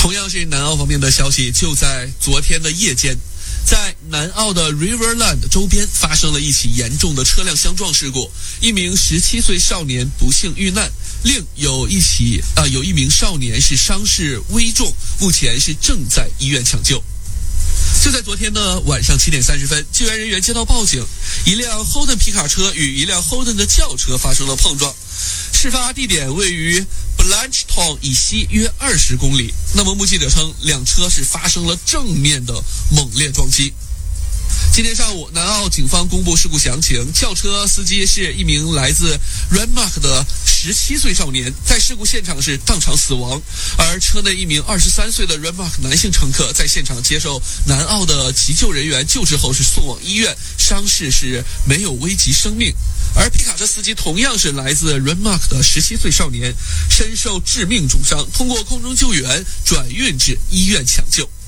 同样是南澳方面的消息，就在昨天的夜间，在南澳的 Riverland 周边发生了一起严重的车辆相撞事故，一名17岁少年不幸遇难，另有一名少年是伤势危重，目前是正在医院抢救。就在昨天的晚上7点30分，救援人员接到报警，一辆 Holden 皮卡车与一辆 Holden 的轿车发生了碰撞。事发地点位于 Blanchetown 以西约20公里。那么目击者称，两车是发生了正面的猛烈撞击。今天上午，南澳警方公布事故详情，轿车司机是一名来自 Renmark 的17岁少年，在事故现场是当场死亡，而车内一名23岁的 Renmark 男性乘客在现场接受南澳的急救人员救治后是送往医院，伤势是没有危及生命。而皮卡车司机同样是来自 Renmark 的17岁少年，身受致命重伤，通过空中救援转运至医院抢救。